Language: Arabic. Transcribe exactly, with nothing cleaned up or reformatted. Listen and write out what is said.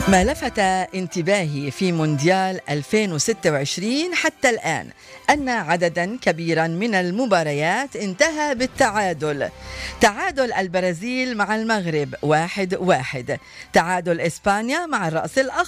ما لفت انتباهي في مونديال ألفين وستة وعشرين حتى الآن أن عددا كبيرا من المباريات انتهى بالتعادل. تعادل البرازيل مع المغرب واحد واحد، تعادل إسبانيا مع الرأس الأخضر